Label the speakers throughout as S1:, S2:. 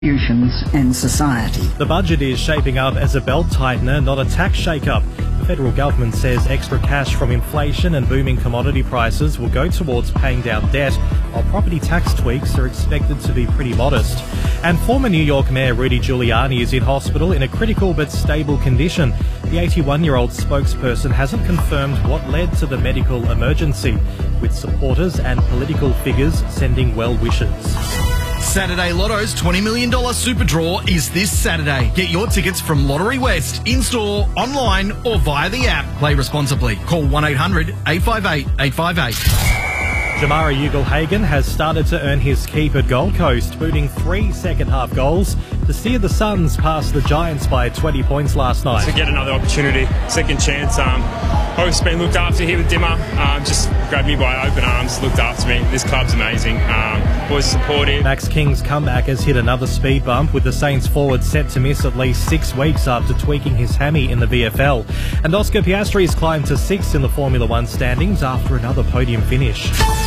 S1: institutions and society.
S2: The budget is shaping up as a belt tightener, not a tax shake-up. The federal government says extra cash from inflation and booming commodity prices will go towards paying down debt, while property tax tweaks are expected to be pretty modest. And former New York Mayor Rudy Giuliani is in hospital in a critical but stable condition. The 81-year-old spokesperson hasn't confirmed what led to the medical emergency, with supporters and political figures sending well wishes.
S3: Saturday Lotto's $20 million Super Draw is this Saturday. Get your tickets from Lottery West, in-store, online or via the app. Play responsibly. Call 1-800-858-858.
S2: Jamara Ugle-Hagan has started to earn his keep at Gold Coast, booting 3 second-half goals to steer the Suns past the Giants by 20 points last night.
S4: To get another opportunity, second chance. Always been looked after here with Dimmer. Just grabbed me by open arms, looked after me. This club's amazing. Was supportive.
S2: Max King's comeback has hit another speed bump, with the Saints forward set to miss at least 6 weeks after tweaking his hammy in the VFL. And Oscar Piastri's climbed to 6th in the Formula One standings after another podium finish.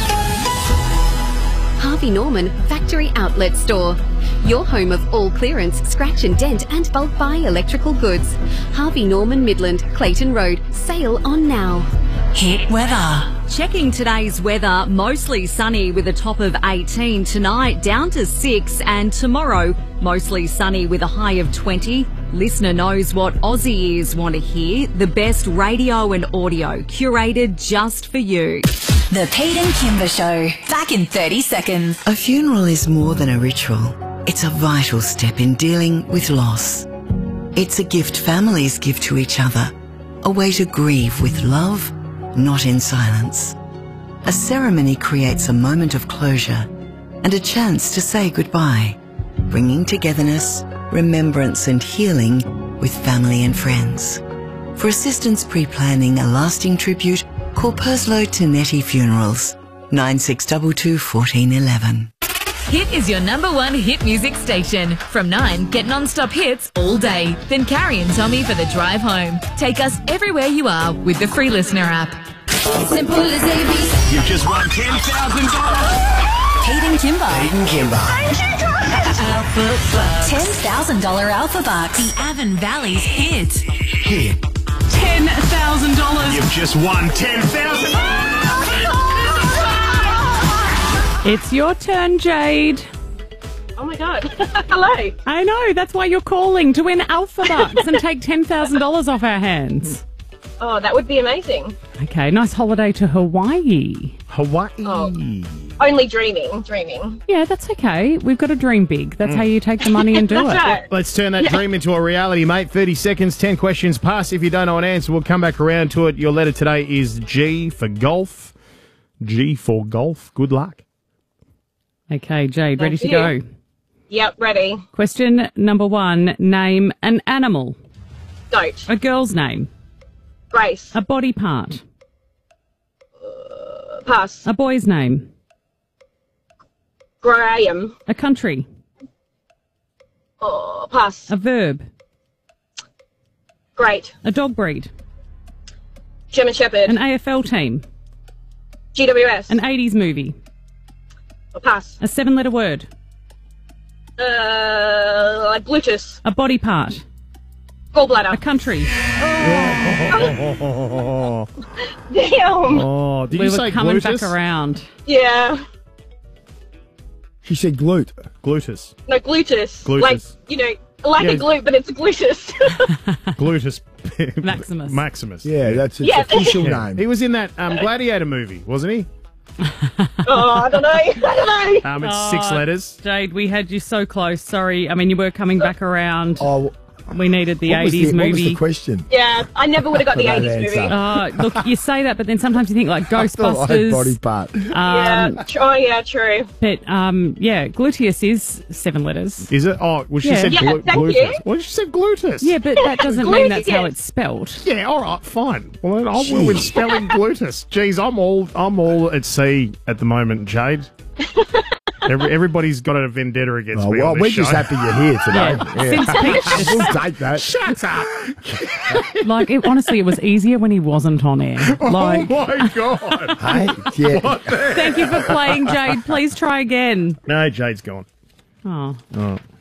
S5: Harvey Norman Factory Outlet Store. Your home of all clearance, scratch and dent and bulk buy electrical goods. Harvey Norman Midland, Clayton Road. Sale on now.
S6: Hit weather.
S7: Checking today's weather, mostly sunny with a top of 18 tonight, down to 6, and tomorrow mostly sunny with a high of 20. Listener knows what Aussie ears want to hear. The best radio and audio curated just for you.
S6: The Pete and Kimber Show. Back in 30 seconds.
S8: A funeral is more than a ritual. It's a vital step in dealing with loss. It's a gift families give to each other. A way to grieve with love, not in silence. A ceremony creates a moment of closure and a chance to say goodbye, bringing togetherness, remembrance and healing with family and friends. For assistance pre-planning a lasting tribute, call Perslow Tonetti Funerals, 9622 1411.
S9: Hit is your #1 hit music station. From 9, get non-stop hits all day. Then Carrie and Tommy for the drive home. Take us everywhere you are with the free Listener app.
S6: Simple as ABC.
S3: You've just won $10,000.
S6: Pete and Kimber.
S9: Alpha Bucks.
S6: $10,000 Alpha Bucks.
S9: The Avon Valley's hit.
S3: Here.
S9: $10,000.
S3: You've just won $10,000.
S10: It's your turn, Jade.
S11: Oh my God. Hello.
S10: I know, that's why you're calling, to win Alpha Bucks and take $10,000 off our hands.
S11: Oh, that would be amazing.
S10: Okay, nice holiday to Hawaii.
S12: Hawaii.
S11: Oh, only dreaming.
S10: Yeah, that's okay. We've got to dream big. That's how you take the money and do
S11: That's
S10: it.
S11: right.
S12: Let's turn that dream into a reality, mate. 30 seconds, 10 questions pass. If you don't know an answer, we'll come back around to it. Your letter today is G for golf. G for golf. Good luck.
S10: Okay, Jade, ready to
S11: Thank you.
S10: go?
S11: Yep, ready.
S10: Question number 1. Name an animal.
S11: Goat.
S10: A girl's name.
S11: Grace.
S10: A body part.
S11: Pass.
S10: A boy's name.
S11: Graham.
S10: A country.
S11: Pass.
S10: A verb.
S11: Great.
S10: A dog breed.
S11: German Shepherd.
S10: An AFL team.
S11: GWS.
S10: An 80s movie.
S11: Pass.
S10: A 7-letter word.
S11: Like Bluetooth.
S10: A body part.
S11: Gallbladder.
S10: A country.
S11: Damn.
S12: Oh, did
S10: We
S12: you
S10: were
S12: say
S10: coming
S12: gluteus?
S10: back around.
S11: Yeah.
S13: She said glute.
S12: Gluteus.
S11: No, gluteus.
S12: Gluteus.
S11: Like, like
S12: Yeah.
S11: a glute, but it's a gluteus.
S12: Gluteus.
S10: Maximus.
S12: Maximus.
S13: Yeah, that's its
S11: Yeah.
S13: official
S12: Yeah.
S13: name.
S12: He was in that Gladiator movie, wasn't he?
S11: I don't know.
S12: It's 6 letters.
S10: Jade, we had you so close. Sorry. I mean, you were coming back around.
S13: Oh,
S10: We needed the
S13: what was
S10: 80s
S13: What was
S10: movie.
S13: the question?
S11: Yeah, I never would have got the
S13: That
S11: 80s movie.
S13: answer.
S10: Look, you say that, but then sometimes you think like
S13: I
S10: Ghostbusters.
S13: body part.
S11: Yeah, true.
S10: But, yeah, gluteus is 7 letters.
S12: Is it? Oh, well, she
S10: Yeah.
S12: said
S11: Yeah, thank
S12: gluteus.
S11: you.
S12: Well, she said gluteus.
S10: Yeah, but that doesn't mean that's how
S11: Gluteus.
S10: it's spelt.
S12: Yeah, all right, fine. Well, then I'll win spelling gluteus. Jeez, I'm all at sea at the moment, Jade. Everybody's got a vendetta against
S13: Oh,
S12: me
S13: well,
S12: on this
S13: we're
S12: show.
S13: just happy you're here today.
S10: Since Pete,
S13: We'll take that.
S12: Shut up!
S10: like, honestly, it was easier when he wasn't on air. Like,
S12: Oh my god!
S13: Hey, yeah.
S10: thank you for playing, Jade. Please try again.
S12: No, Jade's gone.
S10: Oh.
S12: Oh.